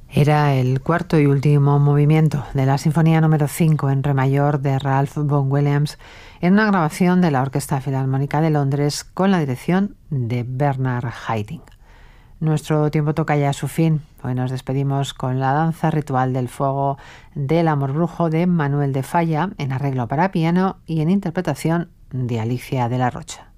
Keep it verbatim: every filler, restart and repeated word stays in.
Era el cuarto y último movimiento de la Sinfonía número cinco en re mayor de Ralph Vaughan Williams en una grabación de la Orquesta Filarmónica de Londres con la dirección de Bernard Haitink. Nuestro tiempo toca ya a su fin. Hoy nos despedimos con la danza ritual del fuego del amor brujo de Manuel de Falla en arreglo para piano y en interpretación de Alicia de la Rocha.